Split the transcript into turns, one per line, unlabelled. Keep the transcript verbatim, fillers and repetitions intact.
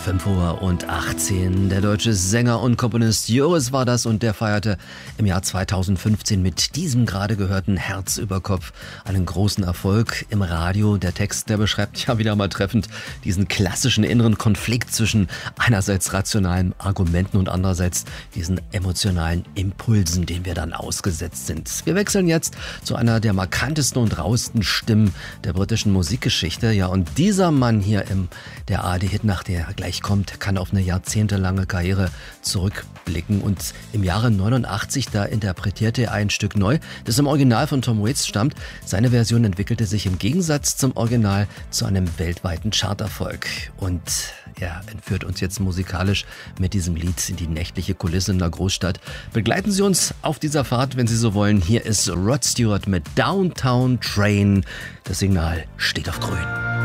fünf Uhr und achtzehn. Der deutsche Sänger und Komponist Joris war das und der feierte im Jahr zweitausendfünfzehn mit diesem gerade gehörten Herz über Kopf einen großen Erfolg im Radio. Der Text, der beschreibt ja wieder mal treffend diesen klassischen inneren Konflikt zwischen einerseits rationalen Argumenten und andererseits diesen emotionalen Impulsen, denen wir dann ausgesetzt sind. Wir wechseln jetzt zu einer der markantesten und rauesten Stimmen der britischen Musikgeschichte. Ja, und dieser Mann hier im der A R D-Hitnacht, der gleich kommt, kann auf eine jahrzehntelange Karriere zurückblicken. Und im Jahre neunundachtzig, da interpretierte er ein Stück neu, das im Original von Tom Waits stammt. Seine Version entwickelte sich im Gegensatz zum Original zu einem weltweiten Charterfolg. Und er entführt uns jetzt musikalisch mit diesem Lied in die nächtliche Kulisse in der Großstadt. Begleiten Sie uns auf dieser Fahrt, wenn Sie so wollen. Hier ist Rod Stewart mit Downtown Train. Das Signal steht auf grün.